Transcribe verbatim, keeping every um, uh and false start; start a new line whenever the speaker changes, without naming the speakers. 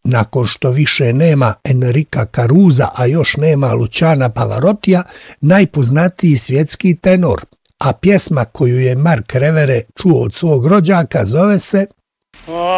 nakon što više nema Enrika Caruza, a još nema Luciana Pavarotija, najpoznatiji svjetski tenor, a pjesma koju je Mark Revere čuo od svog rođaka zove se